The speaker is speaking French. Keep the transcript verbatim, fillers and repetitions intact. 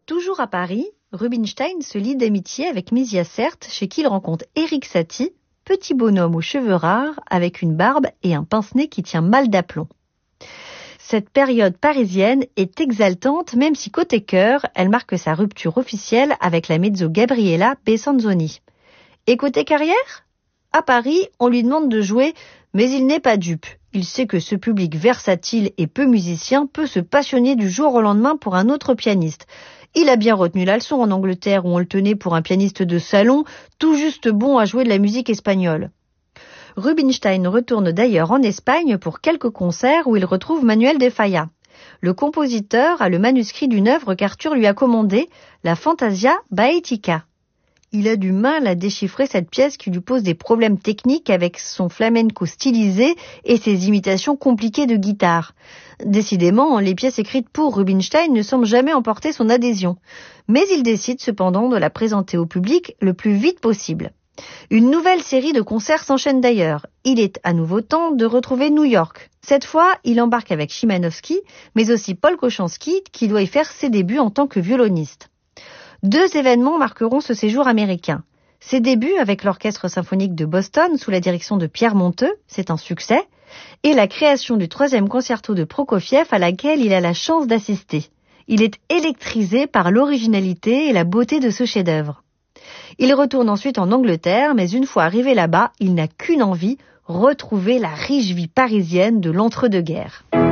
Toujours à Paris, Rubinstein se lie d'amitié avec Misia Certes, chez qui il rencontre Erik Satie, petit bonhomme aux cheveux rares, avec une barbe et un pince-nez qui tient mal d'aplomb. Cette période parisienne est exaltante, même si côté cœur, elle marque sa rupture officielle avec la mezzo Gabriella Bessanzoni. Et côté carrière ? À Paris, on lui demande de jouer, mais il n'est pas dupe. Il sait que ce public versatile et peu musicien peut se passionner du jour au lendemain pour un autre pianiste. Il a bien retenu la leçon en Angleterre où on le tenait pour un pianiste de salon, tout juste bon à jouer de la musique espagnole. Rubinstein retourne d'ailleurs en Espagne pour quelques concerts où il retrouve Manuel de Falla. Le compositeur a le manuscrit d'une œuvre qu'Arthur lui a commandée, la Fantasia Baetica. Il a du mal à déchiffrer cette pièce qui lui pose des problèmes techniques avec son flamenco stylisé et ses imitations compliquées de guitare. Décidément, les pièces écrites pour Rubinstein ne semblent jamais emporter son adhésion. Mais il décide cependant de la présenter au public le plus vite possible. Une nouvelle série de concerts s'enchaîne d'ailleurs. Il est à nouveau temps de retrouver New York. Cette fois, il embarque avec Szymanowski, mais aussi Paul Kochanski, qui doit y faire ses débuts en tant que violoniste. Deux événements marqueront ce séjour américain. Ses débuts avec l'Orchestre symphonique de Boston sous la direction de Pierre Monteux, c'est un succès, et la création du troisième concerto de Prokofiev à laquelle il a la chance d'assister. Il est électrisé par l'originalité et la beauté de ce chef-d'œuvre. Il retourne ensuite en Angleterre, mais une fois arrivé là-bas, il n'a qu'une envie, retrouver la riche vie parisienne de l'entre-deux-guerres.